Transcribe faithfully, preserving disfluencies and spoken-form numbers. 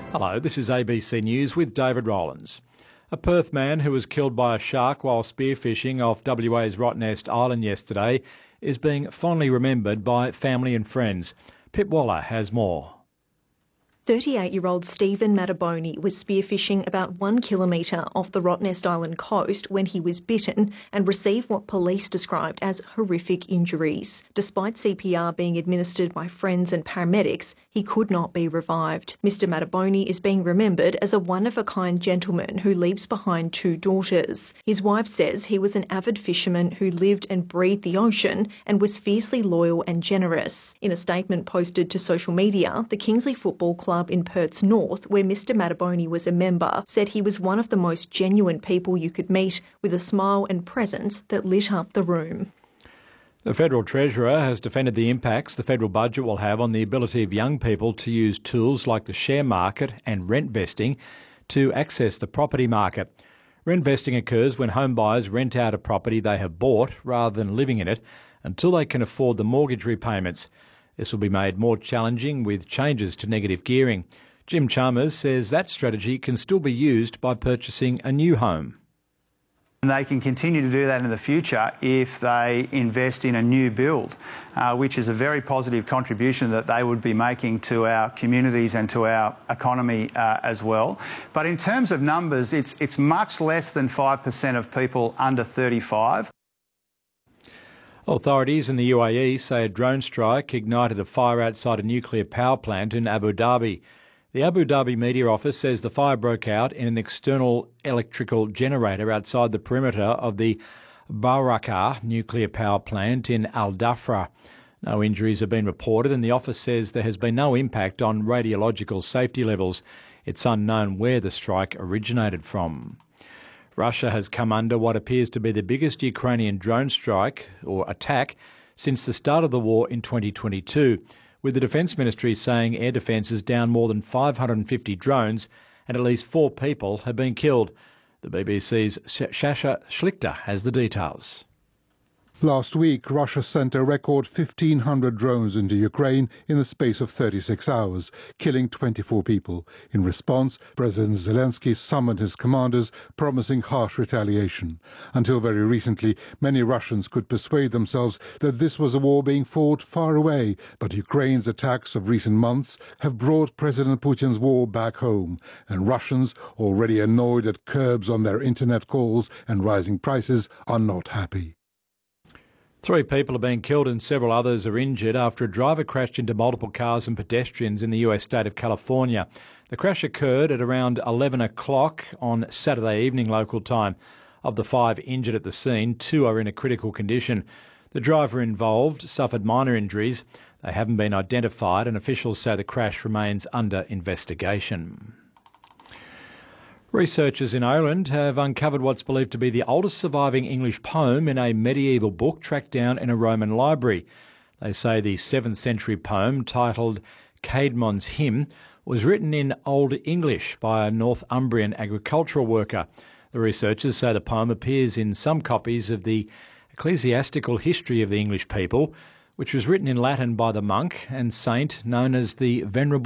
Hello, this is A B C News with David Rowlands. A Perth man who was killed by a shark while spearfishing off W A's Rottnest Island yesterday is being fondly remembered by family and friends. Pip Waller has more. thirty-eight-year-old Stephen Mataboni was spearfishing about one kilometre off the Rottnest Island coast when he was bitten and received what police described as horrific injuries. Despite C P R being administered by friends and paramedics, he could not be revived. Mister Mataboni is being remembered as a one-of-a-kind gentleman who leaves behind two daughters. His wife says he was an avid fisherman who lived and breathed the ocean and was fiercely loyal and generous. In a statement posted to social media, the Kingsley Football Club in Perth's north, where Mister Mataboni was a member, said he was one of the most genuine people you could meet, with a smile and presence that lit up the room. The Federal Treasurer has defended the impacts the federal budget will have on the ability of young people to use tools like the share market and rent vesting to access the property market. Rent vesting occurs when home buyers rent out a property they have bought rather than living in it until they can afford the mortgage repayments. This will be made more challenging with changes to negative gearing. Jim Chalmers says that strategy can still be used by purchasing a new home. And they can continue to do that in the future if they invest in a new build, uh, which is a very positive contribution that they would be making to our communities and to our economy uh, as well. But in terms of numbers, it's, it's much less than five percent of people under thirty-five. Authorities in the U A E say a drone strike ignited a fire outside a nuclear power plant in Abu Dhabi. The Abu Dhabi media office says the fire broke out in an external electrical generator outside the perimeter of the Barakah nuclear power plant in Al Dhafra. No injuries have been reported, and the office says there has been no impact on radiological safety levels. It's unknown where the strike originated from. Russia has come under what appears to be the biggest Ukrainian drone strike or attack since the start of the war in twenty twenty-two, with the Defence Ministry saying air defence is down more than five hundred fifty drones and at least four people have been killed. The B B C's Sasha Schlichter has the details. Last week, Russia sent a record fifteen hundred drones into Ukraine in the space of thirty-six hours, killing twenty-four people. In response, President Zelensky summoned his commanders, promising harsh retaliation. Until very recently, many Russians could persuade themselves that this was a war being fought far away, but Ukraine's attacks of recent months have brought President Putin's war back home, and Russians, already annoyed at curbs on their internet calls and rising prices, are not happy. Three people have been killed and several others are injured after a driver crashed into multiple cars and pedestrians in the U S state of California. The crash occurred at around eleven o'clock on Saturday evening local time. Of the five injured at the scene, two are in a critical condition. The driver involved suffered minor injuries. They haven't been identified, and officials say the crash remains under investigation. Researchers in Ireland have uncovered what's believed to be the oldest surviving English poem in a medieval book tracked down in a Roman library. They say the seventh century poem, titled Caedmon's Hymn, was written in Old English by a Northumbrian agricultural worker. The researchers say the poem appears in some copies of the Ecclesiastical History of the English People, which was written in Latin by the monk and saint known as the Venerable